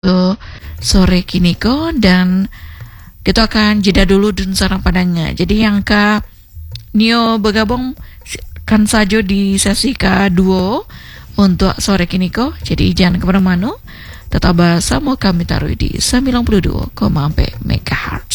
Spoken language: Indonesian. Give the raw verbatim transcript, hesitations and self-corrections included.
uh, sore kiniko, dan kita akan jeda dulu dun sarang padangnya. Jadi yang ke Nio bergabung kan saja di sesi kedua untuk sore kiniko. Jadi jangan kemana-mana, tetap bersama kami taruh di sembilan puluh dua koma empat megahertz.